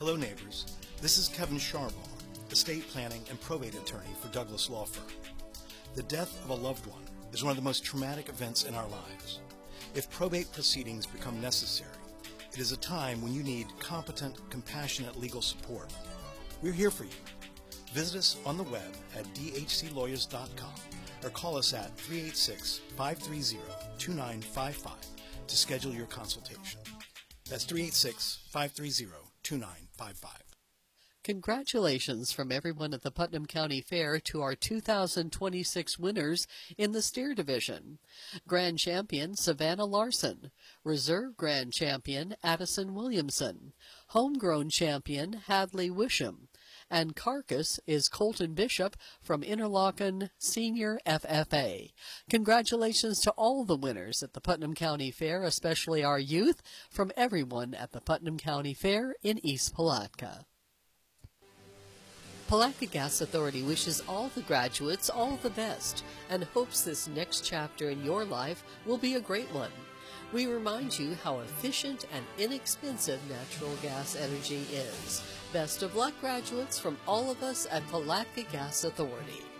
Hello neighbors, this is Kevin Sharbaugh, estate planning and probate attorney for Douglas Law Firm. The death of a loved one is one of the most traumatic events in our lives. If probate proceedings become necessary, it is a time when you need competent, compassionate legal support. We're here for you. Visit us on the web at dhclawyers.com or call us at 386-530-2955 to schedule your consultation. That's 386-530-2955. Congratulations from everyone at the Putnam County Fair to our 2026 winners in the steer division. Grand Champion Savannah Larson, Reserve Grand Champion Addison Williamson, Homegrown Champion Hadley Wisham, and Carcass is Colton Bishop from Interlochen Senior FFA. Congratulations to all the winners at the Putnam County Fair, especially our youth, from everyone at the Putnam County Fair in East Palatka. Palatka Gas Authority wishes all the graduates all the best and hopes this next chapter in your life will be a great one. We remind you how efficient and inexpensive natural gas energy is. Best of luck, graduates, from all of us at Palatka Gas Authority.